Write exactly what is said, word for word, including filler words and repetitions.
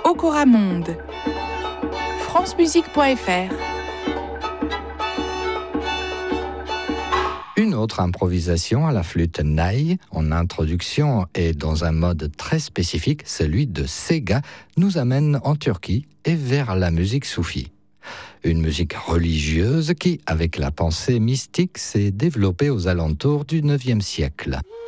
Okora Monde. francemusique point f r. Une autre improvisation à la flûte ney, en introduction et dans un mode très spécifique, celui de Sega, nous amène en Turquie et vers la musique soufie. Une musique religieuse qui, avec la pensée mystique, s'est développée aux alentours du neuvième siècle.